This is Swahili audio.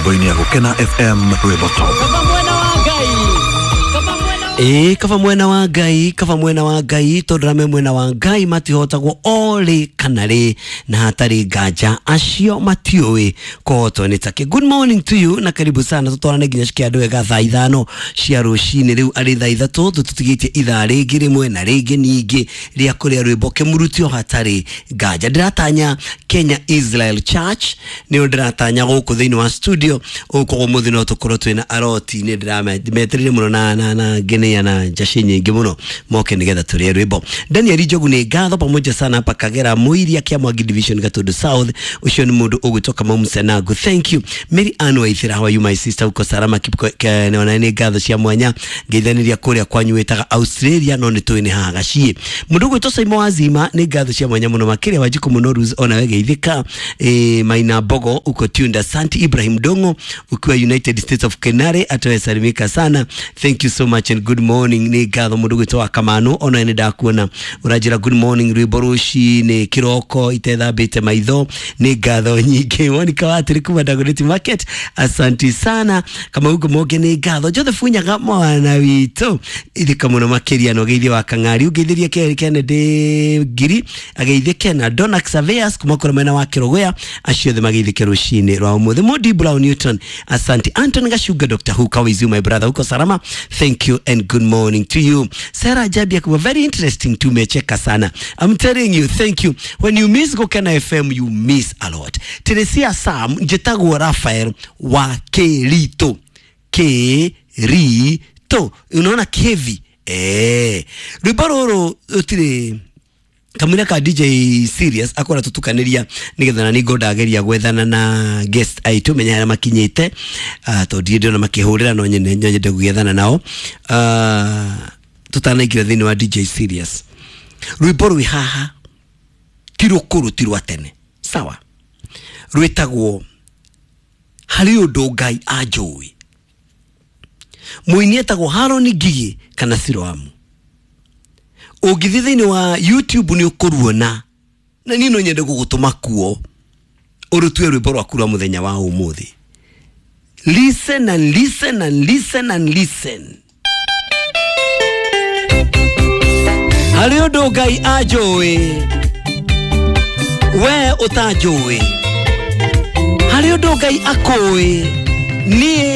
mitambo-ini ya Gukena FM Rweboto. Kava mwena wa Ngai todrame mwena wa Ngai matihotagwo ole kanare na hatari gaja acio matioi koto nitake. Good morning to you na karibu sana tutwarane nginya cikia andu ega thaa 5 cia rucini riu ari thaa 3 tutigitie ithaa ringi rimwe na ringi ningi ria kuria rwimboke murutio hatari gaja. Ndiratanya Kenya Israel Church ni ndiratanya guku thiini wa studio uko muthi no tukorwo twina aroti ni ndirameterire muno na gene na jashi nyingi muno moke nigetha turie rwimbo. Daniel Njogu ni ngatho pamoja sana hapa Kagera Muiria kia Mwangi Division Gatundu South ucio ni mundu ugutoka Mumsenagu. Thank you Mary Ann Waithira, how are you my sister? Uko salama kiona ni ngatho cia mwanya ngeithaniria kuria kwanyu wetaga Australia no ni twini hagacii mundu ugutosa imo wazima ni ngatho cia mwanya muno makiria wajiku muno Ruz ona wegeithika Maina Bogo uko Tunda Santi Ibrahim Dongo ukiwa United States of Canary atoe salimika sana. Thank you so much and good morning ni gatho mundu gwitwa Kamano ona ni ndakuona urajira good morning Rwiborushi ni kiroko itethambite maitho ni gatho nyingi woni kawatiri kuma Dagoretti Market. Asante sana kama ugo moge ni gatho jothe funyaga mwana wito ithika muno makiria no geithia wa Kangari ugeithiria Kennedy Giri ageithike na Donax Surveyors kumakora mena wa Kirogwea aciothe mageithike rucini rwa umuthe. Modi Brown Newton asante. Anton Gashuga Dr. Who, how is you my brother? Uko salama? Thank you and good morning to you. Sarah Jabia kuwa very interesting, tumecheka sana. I'm telling you, thank you. When you miss Gukena FM, you miss a lot. Teresia Sam, Njetago Rafael wa Kerito. Kerito. Unaona Kevi. Ribaroro utile kamira ka DJ Serious akora tutukaniria nigetha na nigo ndageria gwethana na guest aitu menyara makinyite to ndio na makihurira no nyende gwethana nao tutanaikira thini wa DJ Serious rwimbo rwi haha tirukuru tirwatene sawa rwitagwo hari undu Ngai ajui muini etagwo Haron Ngigi kana Siroamu. Ugithithini wa YouTube ni ukuruona na nino nyende gugutuma kuo urutwe rwimbo rwa kura muthenya wa umuthi. Listen and listen and listen and listen. Hari undu Ngai ajui we utajoe, hari undu Ngai akoi ni